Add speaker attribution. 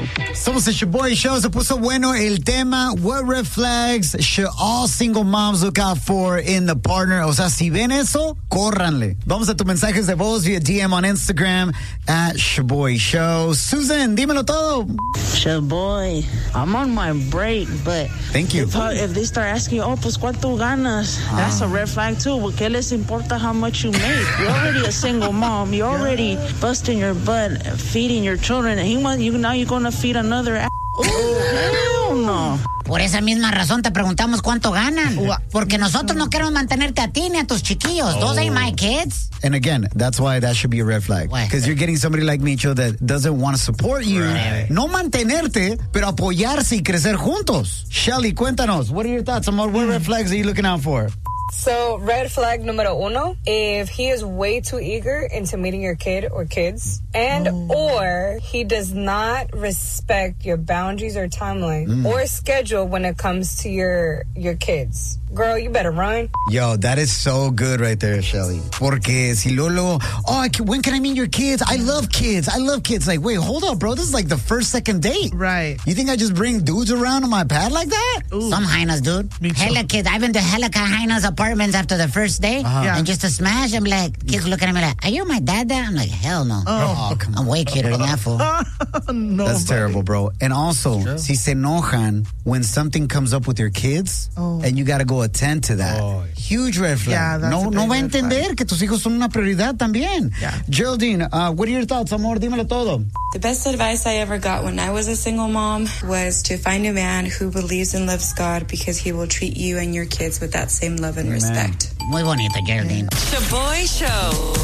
Speaker 1: Somos el Shaboy Show. Se puso bueno el tema. What red flags should all single moms look out for in the partner? O sea, si ven eso, córranle. Vamos a tus mensajes de voz via DM on Instagram at Shaboy Show. Susan, dímelo todo.
Speaker 2: Shaboy, I'm on my break, but
Speaker 1: Thank you.
Speaker 2: if they start asking you, pues cuánto ganas, that's a red flag too. ¿Por qué les importa how much you make? You're already a single mom. You're already busting your butt, feeding your children. And now you're going to feed another ass. Hell no.
Speaker 3: Por esa misma razón te preguntamos cuánto ganan. Porque nosotros no queremos mantenerte a ti ni a tus chiquillos. Those ain't my kids.
Speaker 1: And again, that's why that should be a red flag. Because you're getting somebody like Micho that doesn't want to support you. Right. No mantenerte, pero apoyarse y crecer juntos. Shelly, cuéntanos. What are your thoughts on what red flags are you looking out for?
Speaker 4: So, red flag numero uno, if he is way too eager into meeting your kid or kids, and or he does not respect your boundaries or timeline or schedule when it comes to your kids. Girl, you better run.
Speaker 1: Yo, that is so good right there, Shelly. Porque si Lolo, when can I meet your kids? I love kids. Like, wait, hold up, bro. This is like the first, second date.
Speaker 5: Right.
Speaker 1: You think I just bring dudes around on my pad like that?
Speaker 3: Ooh. Some hyenas, dude. Hella kids. I've been to hella hyenas apartments after the first day. And just to smash, I'm like, kids looking at me like, are you my dad? I'm like, hell no.
Speaker 1: Oh, come on.
Speaker 3: I'm way cuter than that fool.
Speaker 5: No,
Speaker 1: that's terrible, bro. And also, si se enojan when something comes up with your kids and you got to go attend to that. Huge red flag.
Speaker 5: Yeah, that's
Speaker 1: no va a entender que tus hijos son una prioridad también.
Speaker 5: Yeah.
Speaker 1: Geraldine, what are your thoughts, amor? Dímelo todo.
Speaker 6: The best advice I ever got when I was a single mom was to find a man who believes and loves God, because he will treat you and your kids with that same love and respect.
Speaker 3: Muy bonito, Geraldine.
Speaker 7: Shaboy Show.